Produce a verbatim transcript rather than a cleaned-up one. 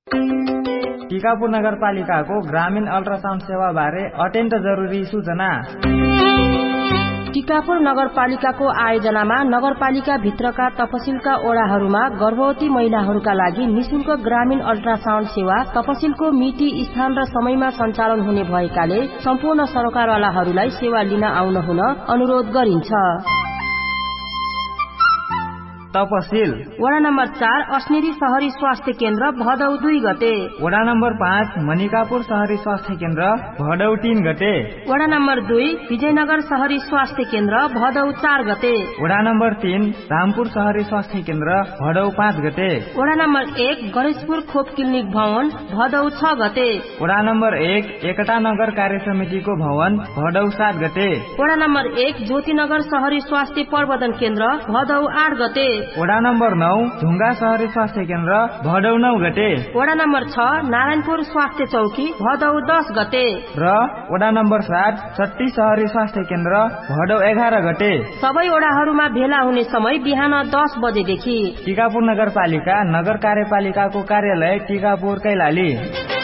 टिकापुर नगरपालिकाको ग्रामीण अल्ट्रासाउन्ड सेवा बारे अत्यन्त जरुरी सूचना। टिकापुर नगरपालिकाको आयोजनामा नगरपालिका भित्रका तपसिलका ओडाहरूमा गर्भवती महिलाहरूका लागि निशुल्क ग्रामीण अल्ट्रासाउन्ड सेवा तपसिलको मिति, स्थान र समयमा सञ्चालन हुने भएकाले सम्पूर्ण सरकारवालाहरूलाई सेवा लिन आउन हुन अनुरोध गरिन्छ। तपसिल वडा नम्बर चार अस्नेरी शहरी स्वास्थ्य केन्द्र भदौ दुई गते। वडा नम्बर पाँच मनिकापुर शहरी स्वास्थ्य केन्द्र भदौ तीन गते। वडा नम्बर दुई विजयनगर शहरी स्वास्थ्य केन्द्र भदौ चार गते। वडा नम्बर तीन रामपुर शहरी स्वास्थ्य केन्द्र भदौ पाँच गते। वडा नम्बर एक गणेशपुर खोप क्लिनिक भवन भदौ छ गते। वडा नम्बर एक एकता नगर कार्य समितिको भवन भदौ सात गते। वडा नम्बर एक ज्योतिनगर शहरी स्वास्थ्य प्रबन्धन केन्द्र भदौ आठ गते। वडा नम्बर नौ ढुङ्गा शहरी स्वास्थ्य केन्द्र भदौ नौ गते। वडा नम्बर छ नारायणपुर स्वास्थ्य चौकी भदौ दस गते र वडा नम्बर सात सट्टी शहरी स्वास्थ्य केन्द्र भदौ एघार गते। सबै वडाहरूमा भेला हुने समय बिहान दस बजेदेखि। टिकापुर नगरपालिका नगर कार्यपालिकाको कार्यालय टिकापुर कैलाली।